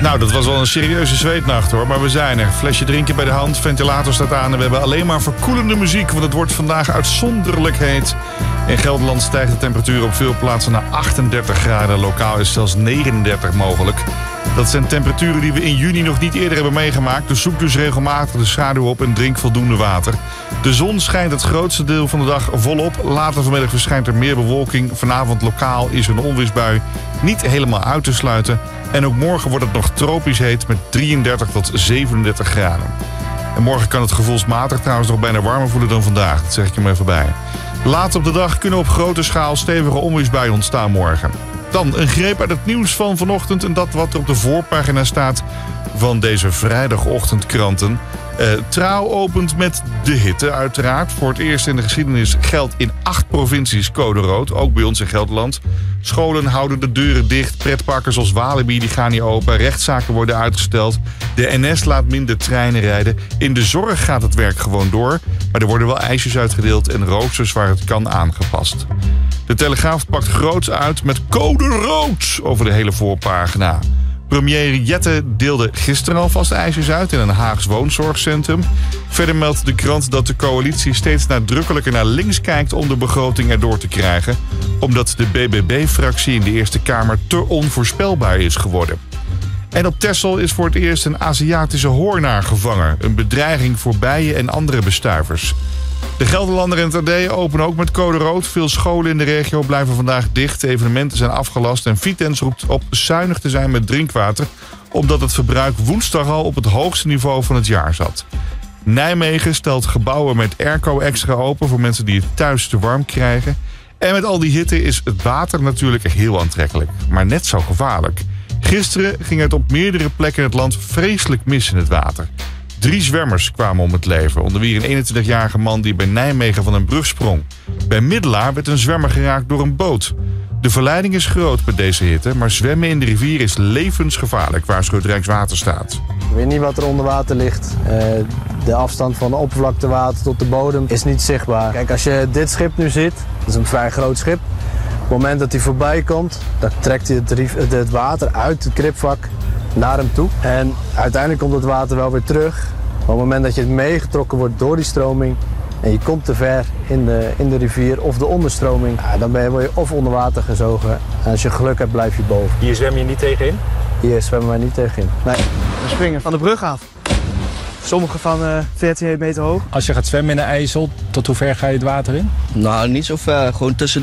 Nou, dat was wel een serieuze zweetnacht hoor, maar we zijn er. Flesje drinken bij de hand, ventilator staat aan en we hebben alleen maar verkoelende muziek, want het wordt vandaag uitzonderlijk heet. In Gelderland stijgt de temperatuur op veel plaatsen naar 38 graden. Lokaal is zelfs 39 mogelijk. Dat zijn temperaturen die we in juni nog niet eerder hebben meegemaakt. Dus zoek dus regelmatig de schaduw op en drink voldoende water. De zon schijnt het grootste deel van de dag volop. Later vanmiddag verschijnt er meer bewolking. Vanavond lokaal is een onweersbui niet helemaal uit te sluiten. En ook morgen wordt het nog tropisch heet met 33 tot 37 graden. En morgen kan het gevoelsmatig trouwens nog bijna warmer voelen dan vandaag. Dat zeg ik er maar even bij. Later op de dag kunnen op grote schaal stevige onweersbuien ontstaan morgen. Dan een greep uit het nieuws van vanochtend en dat wat er op de voorpagina staat van deze vrijdagochtendkranten. Trouw opent met de hitte uiteraard. Voor het eerst in de geschiedenis geldt in 8 provincies code rood. Ook bij ons in Gelderland. Scholen houden de deuren dicht. Pretparken zoals Walibi die gaan niet open. Rechtszaken worden uitgesteld. De NS laat minder treinen rijden. In de zorg gaat het werk gewoon door. Maar er worden wel ijsjes uitgedeeld en roosters waar het kan aangepast. De Telegraaf pakt groots uit met code rood over de hele voorpagina. Premier Jette deelde gisteren alvast ijsjes uit in een Haags woonzorgcentrum. Verder meldt de krant dat de coalitie steeds nadrukkelijker naar links kijkt om de begroting erdoor te krijgen. Omdat de BBB-fractie in de Eerste Kamer te onvoorspelbaar is geworden. En op Texel is voor het eerst een Aziatische hoornaar gevangen. Een bedreiging voor bijen en andere bestuivers. De Gelderlander en het AD openen ook met code rood. Veel scholen in de regio blijven vandaag dicht. Evenementen zijn afgelast en Vitens roept op zuinig te zijn met drinkwater, omdat het verbruik woensdag al op het hoogste niveau van het jaar zat. Nijmegen stelt gebouwen met airco extra open voor mensen die het thuis te warm krijgen. En met al die hitte is het water natuurlijk heel aantrekkelijk, maar net zo gevaarlijk. Gisteren ging het op meerdere plekken in het land vreselijk mis in het water. 3 zwemmers kwamen om het leven, onder wie een 21-jarige man die bij Nijmegen van een brug sprong. Bij Middelaar werd een zwemmer geraakt door een boot. De verleiding is groot bij deze hitte, maar zwemmen in de rivier is levensgevaarlijk, waarschuwt Rijkswaterstaat. Ik weet niet wat er onder water ligt. De afstand van de oppervlaktewater tot de bodem is niet zichtbaar. Kijk, als je dit schip nu ziet, dat is een vrij groot schip. Op het moment dat hij voorbij komt, dan trekt hij het water uit het kribvlak naar hem toe. En uiteindelijk komt het water wel weer terug. Maar op het moment dat je het meegetrokken wordt door die stroming en je komt te ver in de rivier of de onderstroming, dan word je of onder water gezogen. En als je geluk hebt, blijf je boven. Hier zwem je niet tegenin? Hier zwemmen wij niet tegenin. Nee. We springen van de brug af. Sommige van 14 meter hoog. Als je gaat zwemmen in de IJssel, tot hoe ver ga je het water in? Nou, niet zo ver. Gewoon tussen